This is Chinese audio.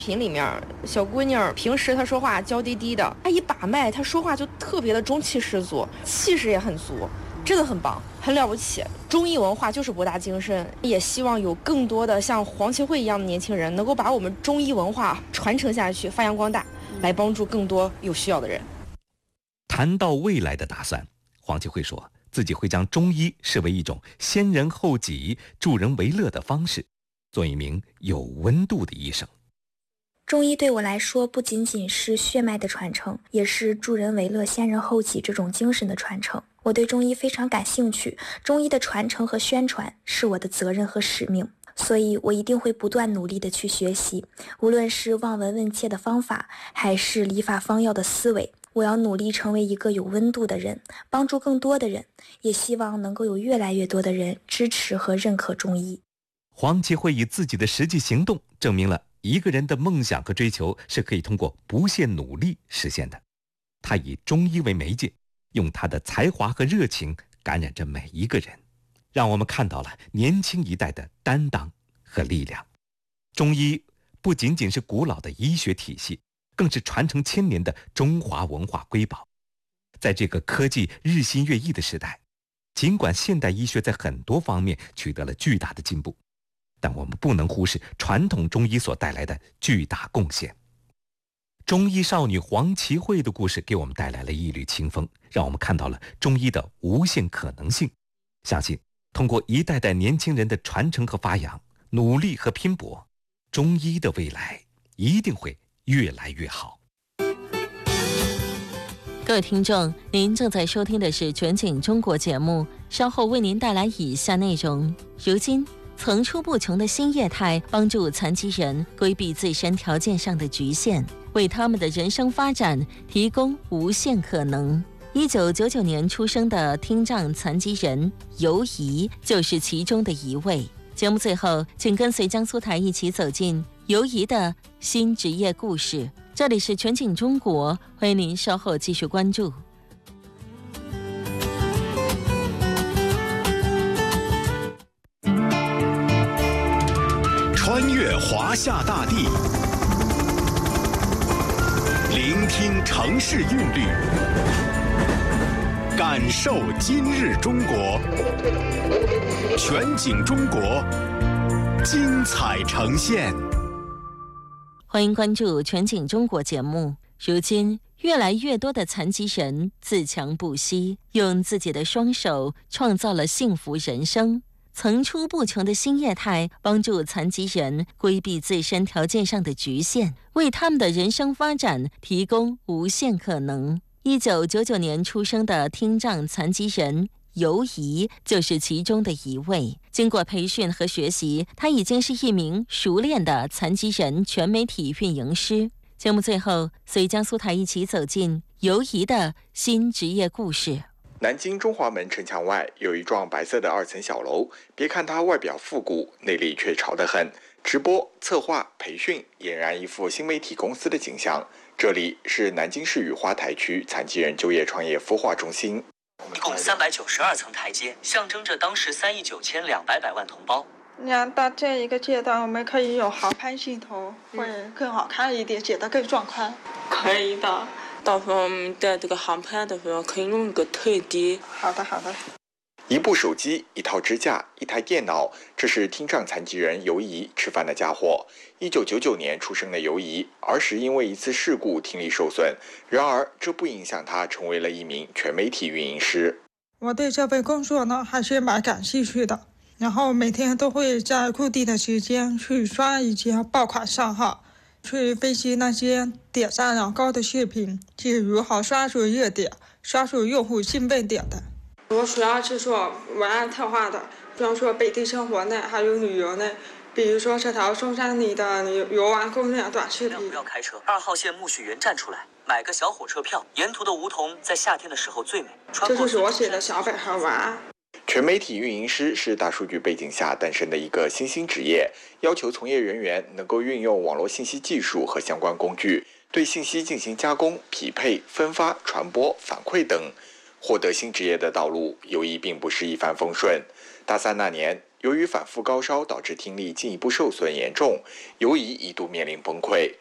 频里面小姑娘平时她说话娇滴滴的，她一把脉她说话就特别的中气十足，气势也很足，真的很棒，很了不起。中医文化就是博大精深，也希望有更多的像黄启慧一样的年轻人能够把我们中医文化传承下去，发扬光大，来帮助更多有需要的人。 谈到未来的打算，黄启慧说自己会将中医视为一种先人后己、助人为乐的方式，做一名有温度的医生。 中医对我来说不仅仅是血脉的传承，也是助人为乐、先人后己这种精神的传承。我对中医非常感兴趣，中医的传承和宣传是我的责任和使命，所以我一定会不断努力的去学习，无论是望闻问切的方法，还是理法方药的思维，我要努力成为一个有温度的人，帮助更多的人，也希望能够有越来越多的人支持和认可中医。 黄启慧以自己的实际行动证明了一个人的梦想和追求是可以通过不懈努力实现的。他以中医为媒介，用他的才华和热情感染着每一个人，让我们看到了年轻一代的担当和力量。中医不仅仅是古老的医学体系，更是传承千年的中华文化瑰宝。在这个科技日新月异的时代，尽管现代医学在很多方面取得了巨大的进步，但我们不能忽视传统中医所带来的巨大贡献。中医少女黄启慧的故事给我们带来了一缕清风，让我们看到了中医的无限可能性。相信通过一代代年轻人的传承和发扬，努力和拼搏，中医的未来一定会越来越好。 各位听众，您正在收听的是全景中国节目，稍后为您带来以下内容。如今层出不穷的新业态帮助残疾人规避自身条件上的局限，为他们的人生发展提供无限可能。1999年出生的听障残疾人尤怡就是其中的一位。节目最后，请跟随江苏台一起走进尤怡的新职业故事。这里是全景中国，欢迎您稍后继续关注。 穿越华夏大地，聆听城市韵律，感受今日中国。全景中国，精彩呈现。 欢迎关注全景中国节目。如今越来越多的残疾人自强不息，用自己的双手创造了幸福人生。层出不穷的新业态帮助残疾人规避自身条件上的局限，为他们的人生发展提供无限可能。1999年出生的听障残疾人尤怡就是其中的一位。经过培训和学习，他已经是一名熟练的残疾人全媒体运营师。节目最后，随江苏台一起走进尤怡的新职业故事。 南京中华门城墙外有一幢白色的2层小楼，别看它外表复古，内里却潮得很。直播、策划、培训，俨然一副新媒体公司的景象。这里是南京市雨花台区残疾人就业创业孵化中心。 一共392层台阶，象征着当时3亿9200万同胞。 那到这一个阶段，我们可以有航拍镜头，会更好看一点，剪得更壮观。 可以的，到时候我们在这个航拍的时候，可以用一个退低。 好的，好的。 一部手机，一套支架，一台电脑，这是听障残疾人尤怡吃饭的家伙。1999年出生的尤怡，儿时因为一次事故听力受损，然而这不影响他成为了一名全媒体运营师。 我对这份工作呢还是蛮感兴趣的，然后每天都会在固定的时间去刷一些爆款账号，去分析那些点赞量高的视频，即如何刷出热点，刷出用户兴奋点的。我主要是做文案策划的，比方说本地生活类，还有旅游类，比如说这条中山里的游玩攻略短视频。 不要开车，2号线苜蓿园站出来，买个小火车票，沿途的梧桐在夏天的时候最美。 这就是我写的小本和文案。 全媒体运营师是大数据背景下诞生的一个新兴职业，要求从业人员能够运用网络信息技术和相关工具，对信息进行加工、匹配、分发、传播、反馈等。获得新职业的道路，尤怡并不是一帆风顺。大3那年， 由于反复高烧导致听力进一步受损严重，尤以一度面临崩溃。